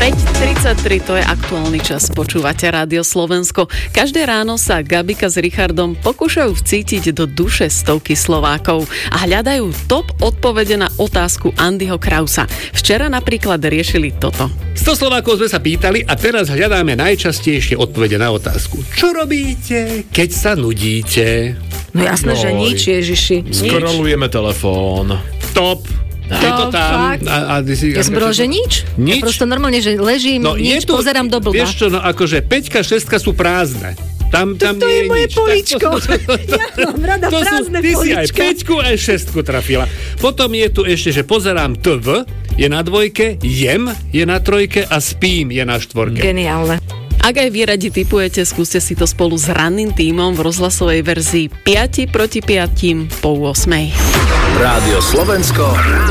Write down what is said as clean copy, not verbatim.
5:33, to je aktuálny čas. Počúvate Rádio Slovensko. Každé ráno sa Gabika s Richardom pokúšajú vcítiť do duše stovky Slovákov a hľadajú top odpovede na otázku Andyho Krausa. Včera napríklad riešili toto. 100 Slovákov sme sa pýtali a teraz hľadáme najčastejšie odpovede na otázku. Čo robíte, keď sa nudíte? No jasné, že nič, Ježiši. Skrolujeme telefón. Top. Je to tam. Ja som povedal, že nič. Nič? Ja prosto normálne, že ležím, nič, pozerám do blba. Vieš čo, no akože 5, 6 sú prázdne. Tam to je moje nič. políčko. Ja mám rada prázdne ty si aj políčka. 5 aj 6 trafila. Potom je tu ešte, že pozerám TV, je na 2, jem je na 3 a spím je na 4. Geniálne. Ak aj vy radi tipujete, skúste si to spolu s ranným tímom v rozhlasovej verzii 5 proti 5 po 8. Rádio Slovensko.